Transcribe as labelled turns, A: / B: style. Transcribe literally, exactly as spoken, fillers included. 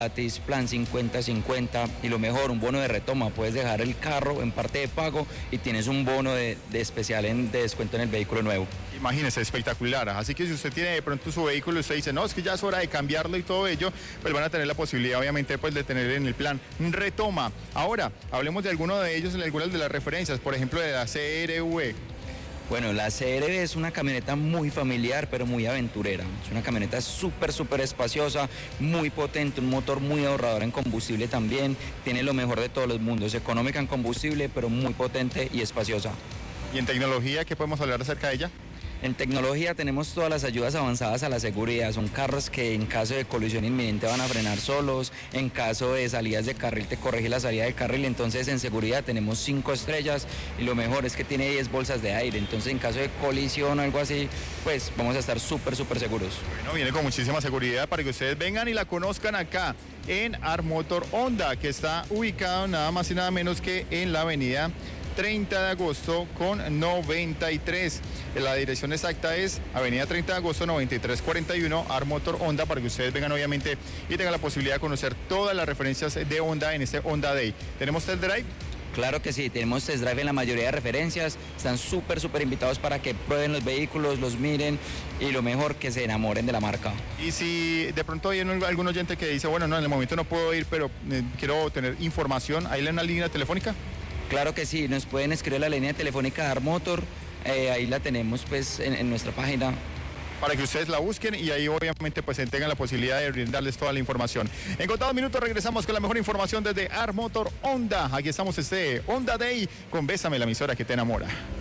A: gratis, plan cincuenta cincuenta y lo mejor, un bono de retoma. Puedes dejar el carro en parte de pago y tienes un bono de, de especial en, de descuento en el vehículo nuevo.
B: Imagínese, espectacular. Así que si usted tiene de pronto su vehículo y usted dice, no, es que ya es hora de cambiarlo y todo ello, pues van a tener la posibilidad, obviamente, pues de tener en el plan retoma. Ahora, hablemos de alguno de ellos, en algunas de las referencias, por ejemplo, de la C R V.
A: Bueno, la C R V es una camioneta muy familiar, pero muy aventurera. Es una camioneta súper, súper espaciosa, muy potente, un motor muy ahorrador en combustible también. Tiene lo mejor de todos los mundos, económica en combustible, pero muy potente y espaciosa.
B: ¿Y en tecnología qué podemos hablar acerca de ella?
A: En tecnología tenemos todas las ayudas avanzadas a la seguridad. Son carros que en caso de colisión inminente van a frenar solos. En caso de salidas de carril te corrige la salida de carril. Entonces en seguridad tenemos cinco estrellas y lo mejor es que tiene diez bolsas de aire. Entonces en caso de colisión o algo así, pues vamos a estar súper, súper seguros.
B: Bueno, viene con muchísima seguridad para que ustedes vengan y la conozcan acá en Armotor Honda, que está ubicado nada más y nada menos que en la avenida treinta de agosto con noventa y tres. La dirección exacta es avenida treinta de agosto noventa y tres cuarenta y uno, Armotor Honda, para que ustedes vengan obviamente y tengan la posibilidad de conocer todas las referencias de Honda en este Honda Day. ¿Tenemos test drive?
A: Claro que sí, tenemos test drive en la mayoría de referencias, están súper, súper invitados para que prueben los vehículos, los miren y lo mejor, que se enamoren de la marca.
B: Y si de pronto hay algún oyente que dice, bueno, no, en el momento no puedo ir, pero eh, quiero tener información, ¿hay una línea telefónica?
A: Claro que sí, nos pueden escribir a la línea telefónica de Armotor, eh, ahí la tenemos pues en, en nuestra página.
B: Para que ustedes la busquen y ahí obviamente pues tengan la posibilidad de brindarles toda la información. En contados minutos regresamos con la mejor información desde Armotor Honda. Aquí estamos este Honda Day con Bésame, la emisora que te enamora.